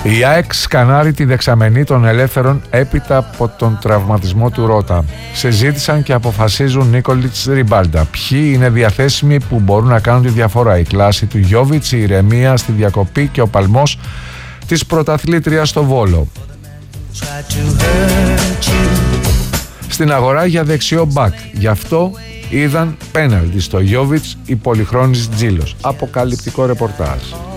Η ΑΕΚ σκανάρει τη δεξαμενή των ελεύθερων έπειτα από τον τραυματισμό του Ρώτα. Συζήτησαν και αποφασίζουν Νίκολιτς Ριμπάλντα. Ποιοι είναι διαθέσιμοι που μπορούν να κάνουν τη διαφορά? Η κλάση του Γιόβιτς, η ηρεμία στη διακοπή και ο παλμός της πρωταθλήτριας στο Βόλο. Στην αγορά για δεξιό μπακ. Γι' αυτό είδαν πέναλτι στο Γιόβιτς οι πολυχρόνης Τζίλος. Αποκαλυπτικό ρεπορτάζ.